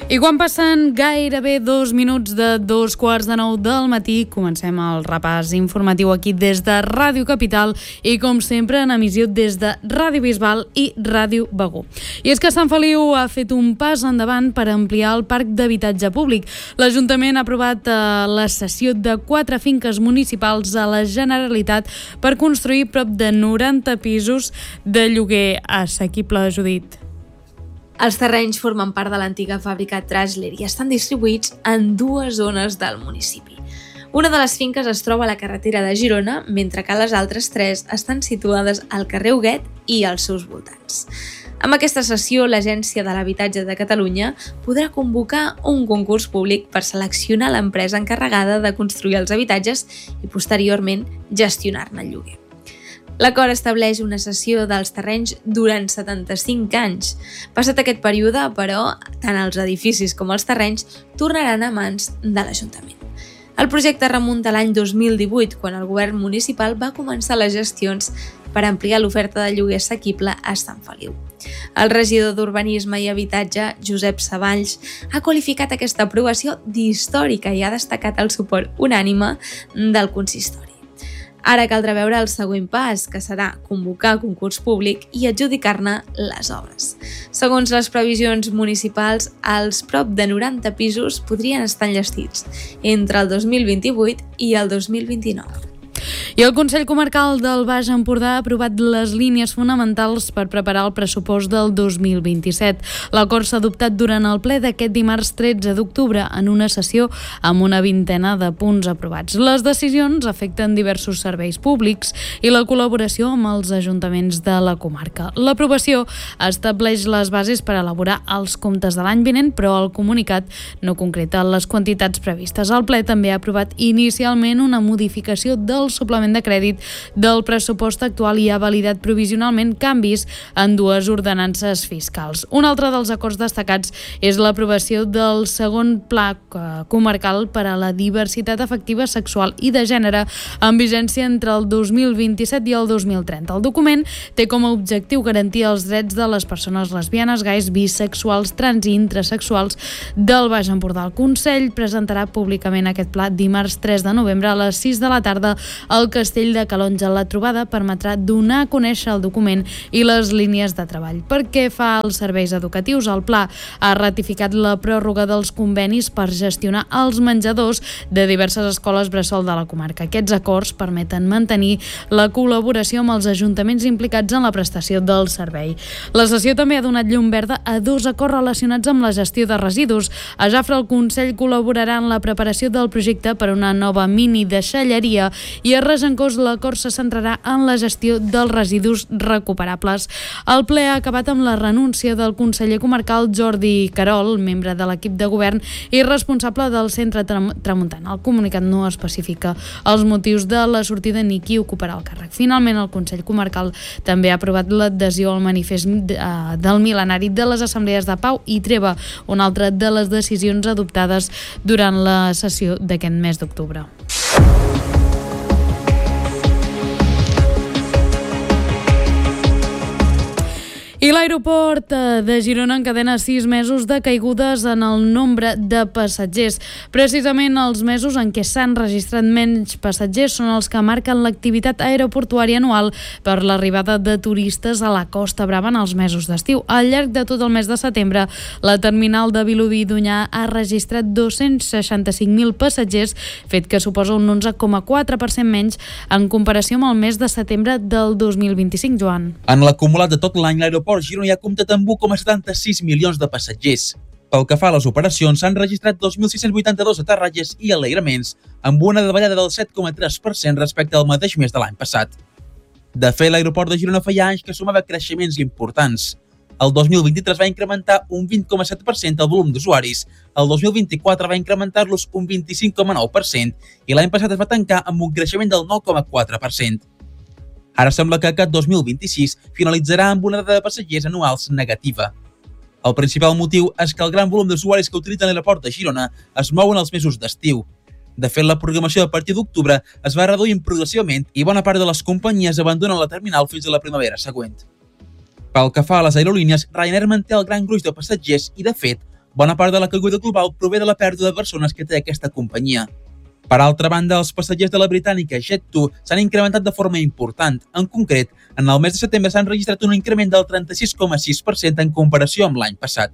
I quan passen gairebé 2 minuts de 2:45 del matí, comencem el repàs informatiu aquí des de Ràdio Capital i, com sempre, en emissió des de Ràdio Bisbal i Ràdio Begur. I és que Sant Feliu ha fet un pas endavant per ampliar el parc d'habitatge públic. L'Ajuntament ha aprovat la cessió de 4 finques municipals a la Generalitat per construir prop de 90 pisos de lloguer assequible, Judit. Els terrenys formen part de l'antiga fàbrica Trasler i estan distribuïts en 2 zones del municipi. Una de les finques es troba a la carretera de Girona, mentre que les altres 3 estan situades al carrer Huguet i als seus voltants. Amb aquesta cessió, l'Agència de l'Habitatge de Catalunya podrà convocar un concurs públic per seleccionar l'empresa encarregada de construir els habitatges i, posteriorment, gestionar-ne el lloguer. L'acord estableix una cessió dels terrenys durant 75 anys. Passat aquest període, però, tant els edificis com els terrenys tornaran a mans de l'Ajuntament. El projecte remunta a l'any 2018, quan el govern municipal va començar les gestions per ampliar l'oferta de lloguer assequible a Sant Feliu. El regidor d'Urbanisme i Habitatge, Josep Savalls, ha qualificat aquesta aprovació d'històrica i ha destacat el suport unànime del consistori. Ara caldrà veure el següent pas, que serà convocar concurs públic i adjudicar-ne les obres. Segons les previsions municipals, els prop de 90 pisos podrien estar enllestits entre el 2028 i el 2029. I el Consell Comarcal del Baix Empordà ha aprovat les línies fonamentals per preparar el pressupost del 2027. L'acord s'ha adoptat durant el ple d'aquest dimarts 13 d'octubre en una sessió amb una vintena de punts aprovats. Les decisions afecten diversos serveis públics i la col·laboració amb els ajuntaments de la comarca. L'aprovació estableix les bases per elaborar els comptes de l'any vinent, però el comunicat no concreta les quantitats previstes. El ple també ha aprovat inicialment una modificació del suplement de crèdit del pressupost actual i ha validat provisionalment canvis en 2 ordenances fiscals. Un altre dels acords destacats és l'aprovació del segon pla comarcal per a la diversitat afectiva, sexual i de gènere amb vigència entre el 2027 i el 2030. El document té com a objectiu garantir els drets de les persones lesbianes, gais, bisexuals, trans i intersexuals del Baix Empordà. El Consell presentarà públicament aquest pla dimarts 3 de novembre a les 6 de la tarda al Castell de Calonge. La trobada permetrà donar a conèixer el document i les línies de treball. Per què fa als serveis educatius? El Pla ha ratificat la pròrroga dels convenis per gestionar els menjadors de diverses escoles bressol de la comarca. Aquests acords permeten mantenir la col·laboració amb els ajuntaments implicats en la prestació del servei. La sessió també ha donat llum verda a 2 acords relacionats amb la gestió de residus. A Jafre, el Consell col·laborarà en la preparació del projecte per una nova mini deixalleria i a Regencós l'acord se centrarà en la gestió dels residus recuperables. El ple ha acabat amb la renúncia del conseller comarcal Jordi Carol, membre de l'equip de govern i responsable del centre Tramuntana. El comunicat no especifica els motius de la sortida ni qui ocuparà el càrrec. Finalment, el Consell Comarcal també ha aprovat l'adhesió al manifest del mil·lenari de les Assemblees de Pau i Treva, una altra de les decisions adoptades durant la sessió d'aquest mes d'octubre. I l'aeroport de Girona encadena 6 mesos de caigudes en el nombre de passatgers. Precisament els mesos en què s'han registrat menys passatgers són els que marquen l'activitat aeroportuària anual per l'arribada de turistes a la Costa Brava en els mesos d'estiu. Al llarg de tot el mes de setembre, la terminal de Vilobí i d'Onyar ha registrat 265.000 passatgers, fet que suposa un 11,4% menys en comparació amb el mes de setembre del 2025, Joan. En l'acumulat de tot l'any, l'aeroport Girona ja ha comptat amb 1,76 milions de passatgers. Pel que fa a les operacions, s'han registrat 2.682 aterratges i alegraments, amb una davallada del 7,3% respecte al mateix mes de l'any passat. De fet, l'aeroport de Girona feia anys que sumava creixements importants. El 2023 va incrementar un 20,7% el volum d'usuaris, el 2024 va incrementar-los un 25,9% i l'any passat es va tancar amb un creixement del 9,4%. Ara sembla que aquest 2026 finalitzarà amb una dada de passatgers anuals negativa. El principal motiu és que el gran volum d'usuaris que utilitzen l'aeroport de Girona es mouen els mesos d'estiu. De fet, la programació a partir d'octubre es va reduint progressivament i bona part de les companyies abandonen la terminal fins a la primavera següent. Pel que fa a les aerolínies, Ryanair manté el gran gruix de passatgers i, de fet, Bona part de la caiguda global prové de la pèrdua de persones que té aquesta companyia. Per altra banda, els passatgers de la britànica Jet2 s'han incrementat de forma important. En concret, en el mes de setembre s'han registrat un increment del 36,6% en comparació amb l'any passat.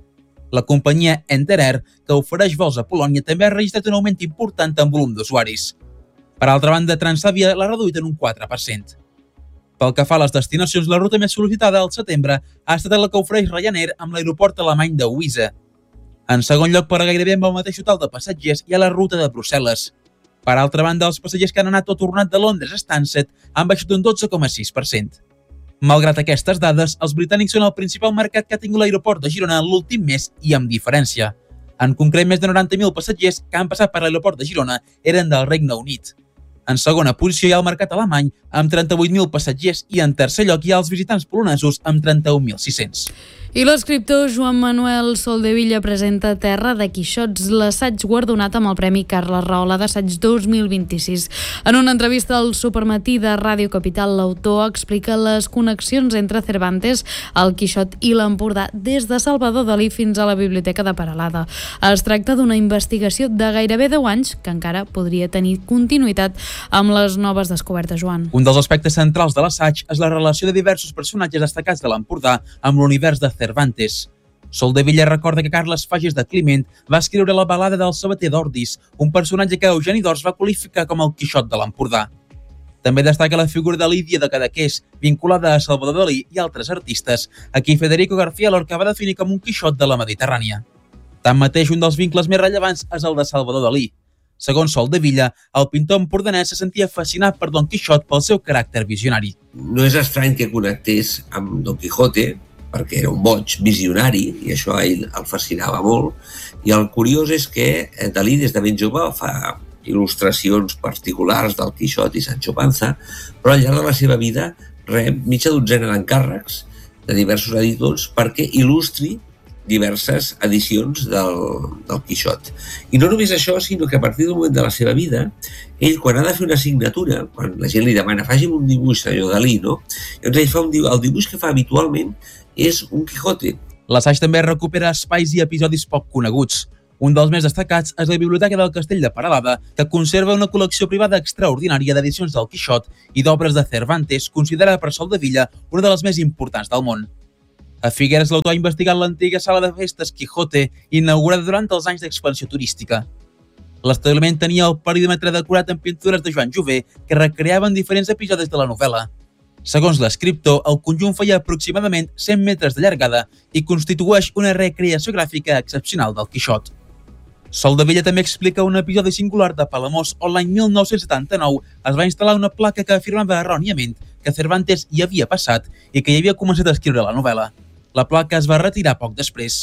La companyia Enter Air, que ofereix vols a Polònia, també ha registrat un augment important en volum d'usuaris. Per altra banda, Transavia l'ha reduït en un 4%. Pel que fa a les destinacions, la ruta més sol·licitada al setembre ha estat la que ofereix Ryanair amb l'aeroport alemany de Wiese. En segon lloc, per gairebé amb el mateix total de passatgers, hi ha la ruta de Brussel·les. Per altra banda, els passatgers que han anat o tornat de Londres a Stansted han baixat un 12,6%. Malgrat aquestes dades, els britànics són el principal mercat que ha tingut l'aeroport de Girona en l'últim mes i amb diferència. En concret, més de 90.000 passatgers que han passat per l'aeroport de Girona eren del Regne Unit. En segona posició hi ha el mercat alemany, amb 38.000 passatgers, i en tercer lloc hi ha els visitants polonesos, amb 31.600. I l'escriptor Joan Manuel Soldevilla presenta Terra de Quixots, l'assaig guardonat amb el Premi Carles Rahola d'assaig 2026. En una entrevista al Supermatí de Ràdio Capital, l'autor explica les connexions entre Cervantes, el Quixot i l'Empordà, des de Salvador Dalí fins a la Biblioteca de Peralada. Es tracta d'una investigació de gairebé 10 anys que encara podria tenir continuïtat amb les noves descobertes, Joan. Un dels aspectes centrals de l'assaig és la relació de diversos personatges destacats de l'Empordà amb l'univers de Cervantes. Soldevilla recorda que Carles Fages de Climent va escriure la balada del sabater d'Ordis, un personatge que Eugeni d'Ors va qualificar com el Quixot de l'Empordà. També destaca la figura de Lídia de Cadaqués, vinculada a Salvador Dalí i altres artistes, a qui Federico García Lorca va definir com un Quixot de la Mediterrània. Tanmateix, un dels vincles més rellevants és el de Salvador Dalí. Segons Soldevilla, el pintor empordanès se sentia fascinat per Don Quixot pel seu caràcter visionari. No és estrany que connectés amb Don Quijote, perquè era un boig visionari i això a ell el fascinava molt. I el curiós és que Dalí des de ben jove fa il·lustracions particulars del Quixot i Sancho Panza, però al llarg de la seva vida rep mitja dotzena d'encàrrecs de diversos editors perquè il·lustri diverses edicions del Quixot. I no només això, sinó que a partir del moment de la seva vida, ell, quan ha de fer una assignatura, quan la gent li demana faci'm un dibuix, senyor Dalí, no? Llavors ell fa el dibuix que fa habitualment és un Quijote. L'assaig també recupera espais i episodis poc coneguts. Un dels més destacats és la Biblioteca del Castell de Peralada, que conserva una col·lecció privada extraordinària d'edicions del Quixot i d'obres de Cervantes, considerada per Soldevilla una de les més importants del món. A Figueres, l'autor ha investigat l'antiga sala de festes Quijote, inaugurada durant els anys d'expansió turística. L'establiment tenia el perímetre decorat amb pintures de Joan Jover que recreaven diferents episodis de la novel·la. Segons l'escriptor, el conjunt feia aproximadament 100 metres de llargada i constitueix una recreació gràfica excepcional del Quixot. Soldevilla també explica un episodi singular de Palamós on l'any 1979 es va instal·lar una placa que afirmava erròniament que Cervantes hi havia passat i que hi havia començat a escriure la novel·la. La placa es va retirar poc després.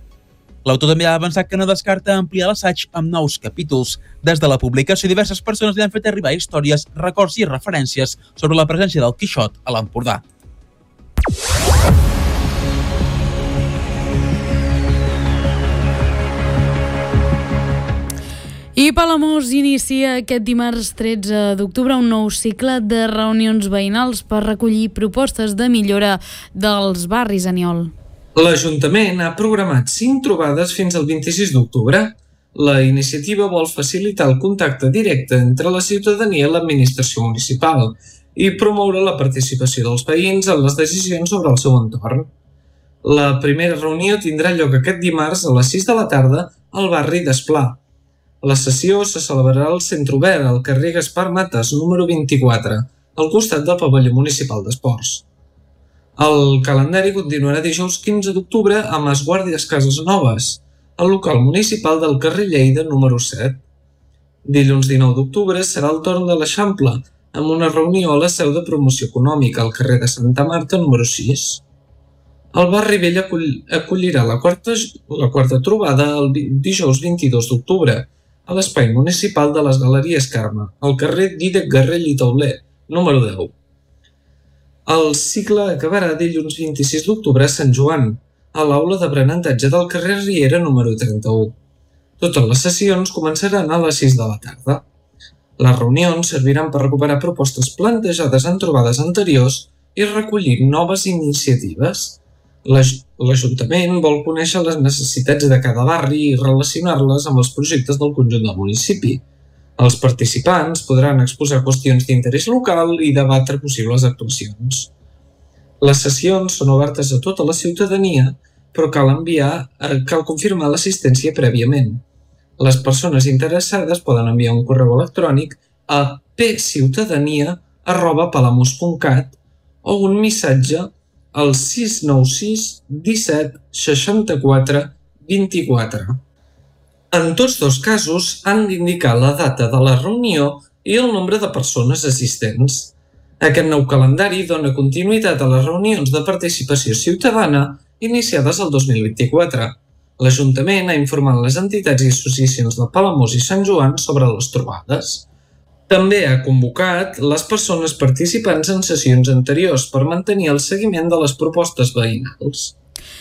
L'autor també ha avançat que no descarta ampliar l'assaig amb nous capítols. Des de la publicació, diverses persones li han fet arribar històries, records i referències sobre la presència del Quixot a l'Empordà. I Palamós inicia aquest dimarts 13 d'octubre un nou cicle de reunions veïnals per recollir propostes de millora dels barris, Aniol. L'Ajuntament ha programat 5 trobades fins al 26 d'octubre. La iniciativa vol facilitar el contacte directe entre la ciutadania i l'administració municipal i promoure la participació dels veïns en les decisions sobre el seu entorn. La primera reunió tindrà lloc aquest dimarts a les 6 de la tarda al barri d'Esplà. La sessió se celebrarà al Centre Obert, al carrer Gaspar Matas, número 24, al costat del pavelló municipal d'esports. El calendari continuarà dijous 15 d'octubre amb Esguàrdies Cases Noves, al local municipal del carrer Lleida número 7. Dilluns 19 d'octubre serà el torn de l'Eixample, amb una reunió a la seu de promoció econòmica al carrer de Santa Marta número 6. El barri vell acollirà la quarta trobada el dijous 22 d'octubre, a l'espai municipal de les Galeries Carme, al carrer Dídac Garrell i Tauler, número 10. El cicle acabarà dilluns 26 d'octubre a Sant Joan, a l'aula d'aprenentatge del carrer Riera número 31. Totes les sessions començaran a les 6 de la tarda. Les reunions serviran per recuperar propostes plantejades en trobades anteriors i recollir noves iniciatives. L'Ajuntament vol conèixer les necessitats de cada barri i relacionar-les amb els projectes del conjunt del municipi. Els participants podran exposar qüestions d'interès local i debatre possibles actuacions. Les sessions són obertes a tota la ciutadania, però cal confirmar l'assistència prèviament. Les persones interessades poden enviar un correu electrònic a pciutadania@palamós.cat o un missatge al 696 17 64 24. En tots dos casos han d'indicar la data de la reunió i el nombre de persones assistents. Aquest nou calendari dona continuïtat a les reunions de participació ciutadana iniciades el 2024. L'Ajuntament ha informat les entitats i associacions de Palamós i Sant Joan sobre les trobades. També ha convocat les persones participants en sessions anteriors per mantenir el seguiment de les propostes veïnals.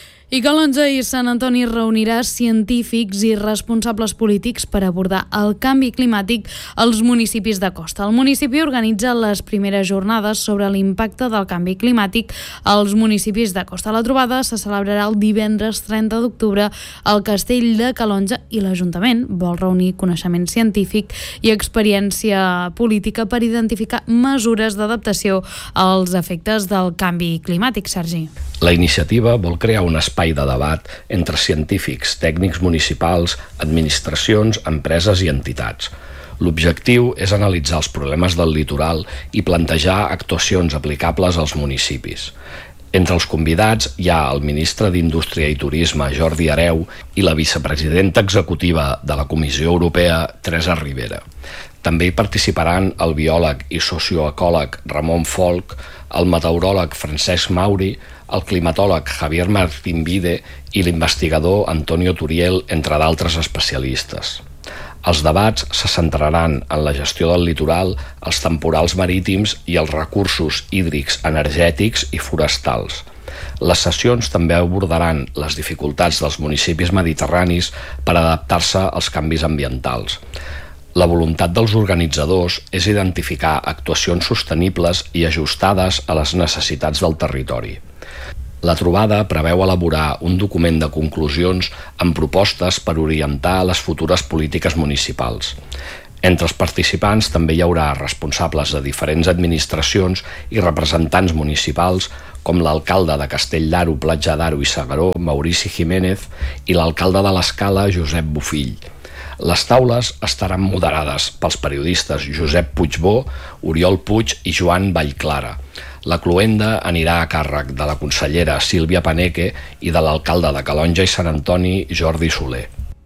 I Calonge i Sant Antoni reunirà científics i responsables polítics per abordar el canvi climàtic als municipis de costa. El municipi organitza les primeres jornades sobre l'impacte del canvi climàtic als municipis de costa. La trobada se celebrarà el divendres 30 d'octubre al Castell de Calonge i l'Ajuntament vol reunir coneixement científic i experiència política per identificar mesures d'adaptació als efectes del canvi climàtic. Sergi. La iniciativa vol crear un espai de debat entre científics, tècnics municipals, administracions, empreses i entitats. L'objectiu és analitzar els problemes del litoral i plantejar actuacions aplicables als municipis. Entre els convidats hi ha el ministre d'Indústria i Turisme, Jordi Hereu, i la vicepresidenta executiva de la Comissió Europea, Teresa Ribera. També hi participaran el biòleg i socioecòleg Ramon Folch, el meteoròleg Francesc Mauri, el climatòleg Javier Martín Vide i l'investigador Antonio Turiel, entre d'altres especialistes. Els debats se centraran en la gestió del litoral, els temporals marítims i els recursos hídrics, energètics i forestals. Les sessions també abordaran les dificultats dels municipis mediterranis per adaptar-se als canvis ambientals. La voluntat dels organitzadors és identificar actuacions sostenibles i ajustades a les necessitats del territori. La trobada preveu elaborar un document de conclusions amb propostes per orientar les futures polítiques municipals. Entre els participants també hi haurà responsables de diferents administracions i representants municipals com l'alcalde de Castell d'Aro, Platja d'Aro i S'Agaró, Maurici Jiménez, i l'alcalde de l'Escala, Josep Bofill. Les taules estaran moderades pels periodistes Josep Puigbó, Oriol Puig i Joan Vallclara. La cloenda anirà a càrrec de la consellera Sílvia Paneque i de l'alcalde de Calonge i Sant Antoni, Jordi Soler.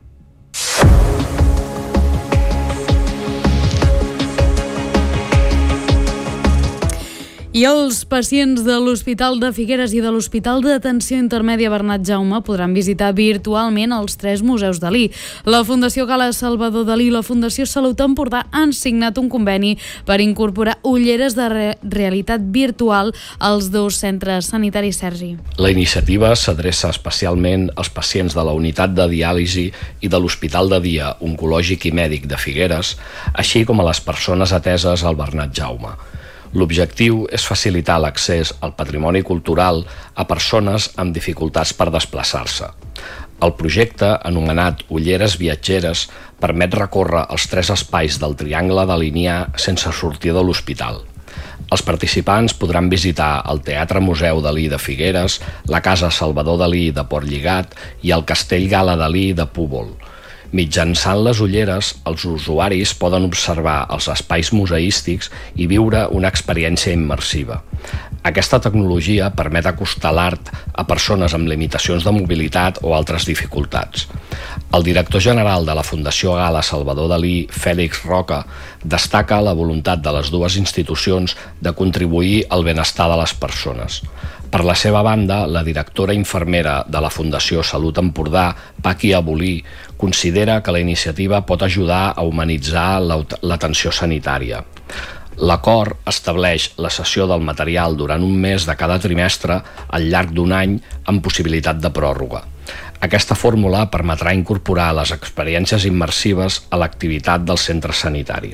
I els pacients de l'Hospital de Figueres i de l'Hospital d'Atenció Intermèdia Bernat Jaume podran visitar virtualment els 3 museus Dalí. La Fundació Gala Salvador Dalí i la Fundació Salut Empordà han signat un conveni per incorporar ulleres de realitat virtual als 2 centres sanitaris. Sergi. La iniciativa s'adreça especialment als pacients de la unitat de diàlisi i de l'Hospital de Dia Oncològic i Mèdic de Figueres, així com a les persones ateses al Bernat Jaume. L'objectiu és facilitar l'accés al patrimoni cultural a persones amb dificultats per desplaçar-se. El projecte, anomenat Ulleres Viatgeres, permet recórrer els 3 espais del Triangle de Linear sense sortir de l'hospital. Els participants podran visitar el Teatre Museu Dalí de Figueres, la Casa Salvador Dalí de Portlligat i el Castell Gala Dalí de Púbol. Mitjançant les ulleres, els usuaris poden observar els espais museístics i viure una experiència immersiva. Aquesta tecnologia permet acostar l'art a persones amb limitacions de mobilitat o altres dificultats. El director general de la Fundació Gala Salvador Dalí, Fèlix Roca, destaca la voluntat de les 2 institucions de contribuir al benestar de les persones. Per la seva banda, la directora infermera de la Fundació Salut Empordà, Paqui Abolí, considera que la iniciativa pot ajudar a humanitzar l'atenció sanitària. L'acord estableix la cessió del material durant un mes de cada trimestre al llarg d'un any amb possibilitat de pròrroga. Aquesta fórmula permetrà incorporar les experiències immersives a l'activitat dels centres sanitaris.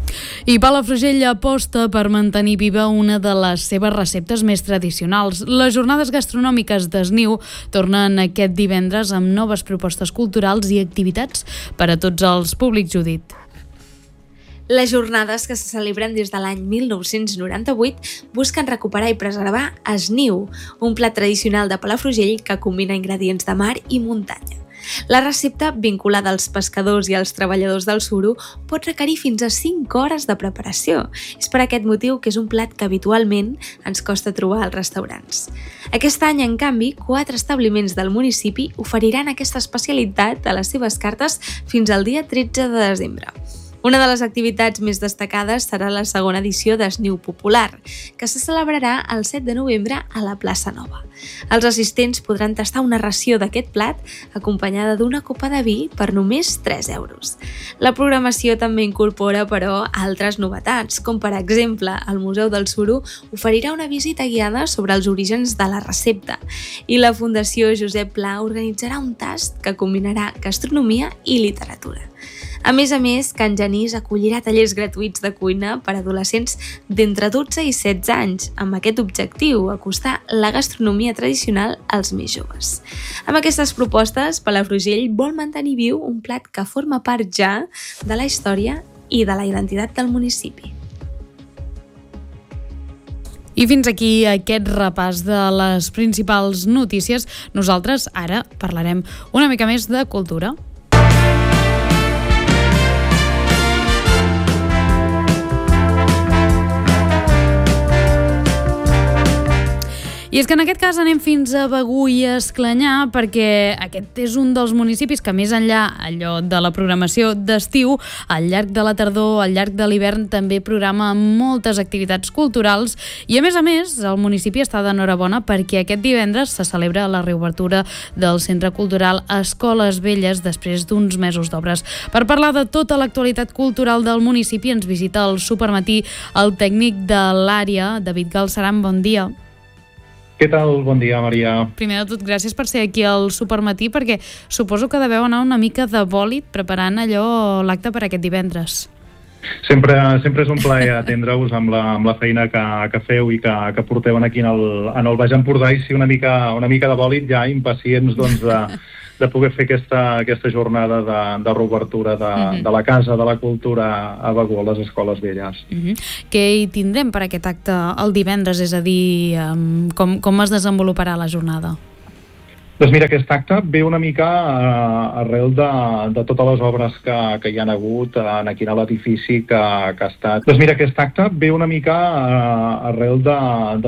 I Palafrugell aposta per mantenir viva una de les seves receptes més tradicionals. Les jornades gastronòmiques d'Esniu tornen aquest divendres amb noves propostes culturals i activitats per a tots els públics, Judit. Les jornades, que se celebren des de l'any 1998, busquen recuperar i preservar Esniu, un plat tradicional de Palafrugell que combina ingredients de mar i muntanya. La recepta, vinculada als pescadors i als treballadors del suro, pot requerir fins a 5 hores de preparació. És per aquest motiu que és un plat que habitualment ens costa trobar als restaurants. Aquest any, en canvi, 4 establiments del municipi oferiran aquesta especialitat a les seves cartes fins al dia 13 de desembre. Una de les activitats més destacades serà la segona edició d'Esniu Popular, que se celebrarà el 7 de novembre a la Plaça Nova. Els assistents podran tastar una ració d'aquest plat acompanyada d'una copa de vi per només 3 euros. La programació també incorpora, però, altres novetats, com per exemple el Museu del Suro oferirà una visita guiada sobre els orígens de la recepta i la Fundació Josep Pla organitzarà un tast que combinarà gastronomia i literatura. A més, Can Genís acollirà tallers gratuïts de cuina per a adolescents d'entre 12 i 16 anys, amb aquest objectiu, acostar la gastronomia tradicional als més joves. Amb aquestes propostes, Palafrugell vol mantenir viu un plat que forma part ja de la història i de la identitat del municipi. I fins aquí aquest repàs de les principals notícies. Nosaltres ara parlarem una mica més de cultura. I és que en aquest cas anem fins a Begur i Esclanyà, perquè aquest és un dels municipis que, més enllà allò de la programació d'estiu, al llarg de la tardor, al llarg de l'hivern, també programa moltes activitats culturals i, a més, el municipi està d'enhorabona perquè aquest divendres se celebra la reobertura del Centre Cultural Escoles Velles després d'uns mesos d'obres. Per parlar de tota l'actualitat cultural del municipi ens visita al Supermatí el tècnic de l'àrea, David Galceran. Bon dia. Què tal? Bon dia, Maria. Primer de tot, gràcies per ser aquí al Supermatí, perquè suposo que deveu anar una mica de bòlit preparant l'acte per aquest divendres. Sempre és un plaer atendre-us amb la feina que feu i que porteu aquí en el Baix Empordà, i sí, una mica de bòlit, ja impacients de poder fer aquesta jornada de reobertura de la Casa de la Cultura a Begur, a les Escoles Velles. Què hi tindrem per aquest acte el divendres? És a dir, com es desenvoluparà la jornada? Doncs mira, aquest acte ve una mica arrel de totes les obres que hi ha hagut aquí a l'edifici que ha estat. Doncs mira, aquest acte ve una mica arrel de